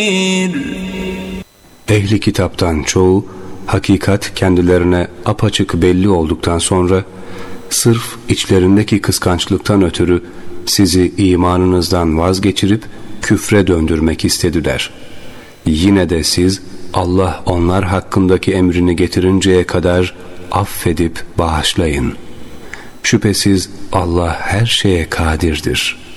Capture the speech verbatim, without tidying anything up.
Ehli kitaptan çoğu, hakikat kendilerine apaçık belli olduktan sonra, sırf içlerindeki kıskançlıktan ötürü sizi imanınızdan vazgeçirip küfre döndürmek istediler. Yine de siz Allah onlar hakkındaki emrini getirinceye kadar affedip bağışlayın. Şüphesiz Allah her şeye kadirdir.